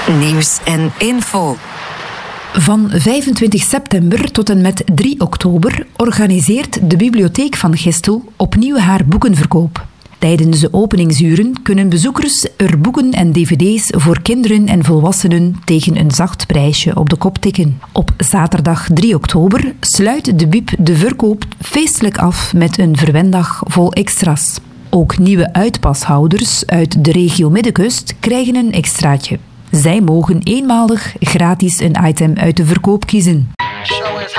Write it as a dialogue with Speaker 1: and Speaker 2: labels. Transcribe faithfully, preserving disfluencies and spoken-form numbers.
Speaker 1: Nieuws en info.
Speaker 2: Van vijfentwintig september tot en met drie oktober organiseert de Bibliotheek van Gistel opnieuw haar boekenverkoop. Tijdens de openingsuren kunnen bezoekers er boeken en dvd's voor kinderen en volwassenen tegen een zacht prijsje op de kop tikken. Op zaterdag drie oktober sluit de Bib de verkoop feestelijk af met een verwendag vol extra's. Ook nieuwe uitpashouders uit de regio Middenkust krijgen een extraatje. Zij mogen eenmalig gratis een item uit de verkoop kiezen.